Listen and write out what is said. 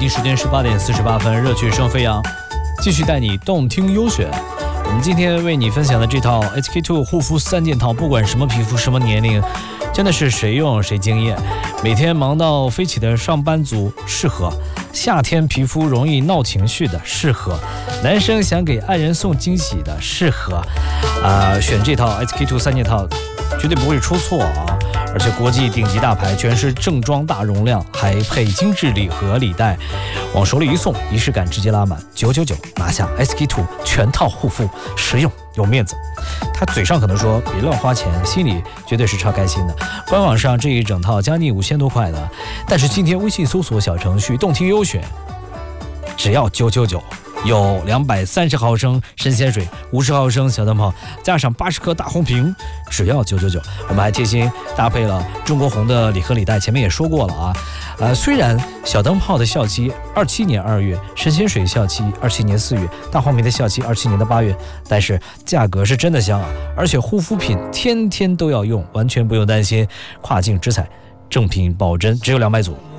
京时间18点48分，热曲声飞扬，继续带你动听优选。我们今天为你分享的这套 HK2 护肤3件套，不管什么皮肤什么年龄，真的是谁用谁惊艳。每天忙到飞起的上班族适合，夏天皮肤容易闹情绪的适合，男生想给爱人送惊喜的适合。选这套 HK2 3件套绝对不会出错啊！而且国际顶级大牌，全是正装大容量，还配精致礼盒礼袋，往手里一送，仪式感直接拉满，999拿下 SK2 全套护肤，实用有面子。他嘴上可能说别乱花钱，心里绝对是超开心的。官网上这一整套将近5000多块的，但是今天微信搜索小程序动听优选，只要999。有230毫升神仙水，50毫升小灯泡，加上80颗大红瓶，只要999。我们还贴心搭配了中国红的礼盒礼袋，前面也说过了啊。虽然小灯泡的效期27年2月，神仙水效期27年4月，大红瓶的效期27年的8月，但是价格是真的香啊！而且护肤品天天都要用，完全不用担心跨境直采，正品保真，只有200组。